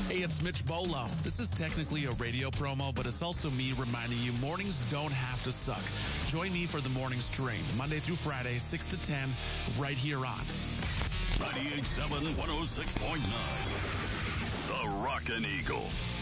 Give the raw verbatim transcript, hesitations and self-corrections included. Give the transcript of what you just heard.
Hey, it's Mitch Bolo. This is technically a radio promo, but it's also me reminding you mornings don't have to suck. Join me for the morning stream, Monday through Friday, six to ten, right here on ninety-eight point seven, one oh six point nine. The Rockin' Eagle.